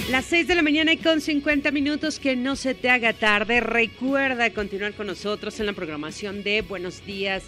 Las 6 de la mañana y con 50 minutos, que no se te haga tarde. Recuerda continuar con nosotros en la programación de Buenos Días,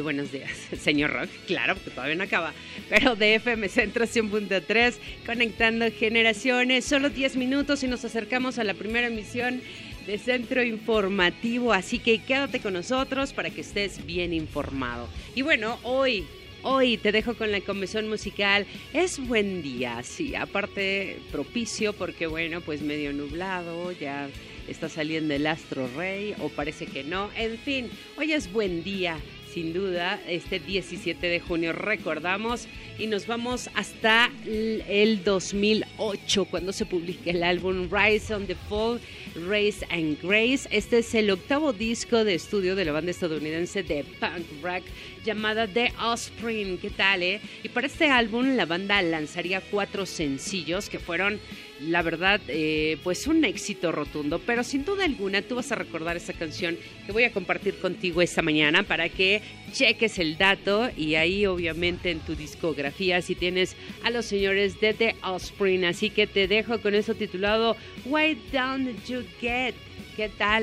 señor Rock, claro, porque todavía no acaba, pero de FM Centro 100.3, conectando generaciones. Solo 10 minutos y nos acercamos a la primera emisión de Centro Informativo, así que quédate con nosotros para que estés bien informado. Y bueno, hoy te dejo con la convención musical. Es buen día, sí, aparte propicio porque bueno, pues medio nublado, ya está saliendo el astro rey o parece que no. En fin, hoy es buen día, sin duda, este 17 de junio recordamos y nos vamos hasta el 2008 cuando se publica el álbum Rise on the Fall, Race and Grace. Este es el octavo disco de estudio de la banda estadounidense de punk rock llamada The Offspring. ¿Qué tal, Y para este álbum la banda lanzaría 4 sencillos que fueron, la verdad, pues un éxito rotundo, pero sin duda alguna tú vas a recordar esa canción que voy a compartir contigo esta mañana para que cheques el dato y ahí obviamente en tu discografía si tienes a los señores de The Offspring. Así que te dejo con eso titulado Why Don't You Get. ¿Qué tal,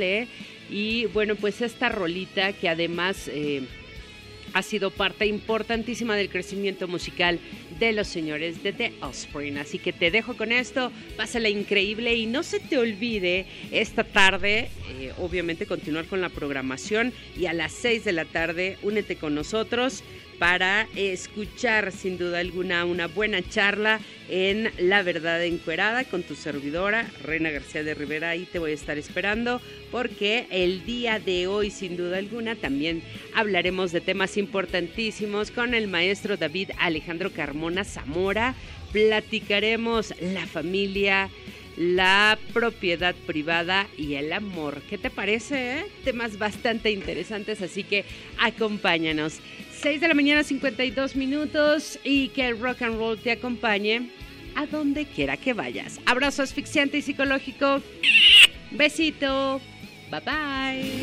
Y bueno, pues esta rolita que además ha sido parte importantísima del crecimiento musical de los señores de The Offspring. Así que te dejo con esto, pásala increíble y no se te olvide esta tarde, obviamente continuar con la programación y a las 6 de la tarde únete con nosotros para escuchar sin duda alguna una buena charla en La Verdad Encuerada con tu servidora Reina García de Rivera. Ahí te voy a estar esperando porque el día de hoy sin duda alguna también hablaremos de temas importantísimos con el maestro David Alejandro Carmona Zamora. Platicaremos la familia, la propiedad privada y el amor. ¿Qué te parece? Temas bastante interesantes, así que acompáñanos. 6 de la mañana, 52 minutos y que el rock and roll te acompañe a donde quiera que vayas. Abrazo asfixiante y psicológico. Besito. Bye bye.